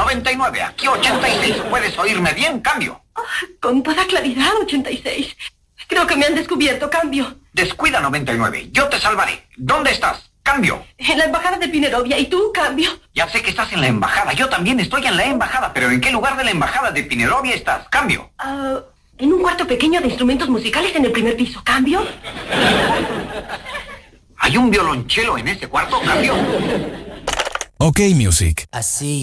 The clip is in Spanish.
99, aquí 86. ¿Puedes oírme bien? Cambio. Con toda claridad, 86. Creo que me han descubierto, cambio. Descuida, 99. Yo te salvaré. ¿Dónde estás? Cambio. En la embajada de Pinerovia. ¿Y tú, cambio? Ya sé que estás en la embajada. Yo también estoy en la embajada. ¿Pero en qué lugar de la embajada de Pinerovia estás? Cambio. En un cuarto pequeño de instrumentos musicales en el primer piso. ¿Cambio? ¿Hay un violonchelo en ese cuarto? Cambio. OK Music. Así.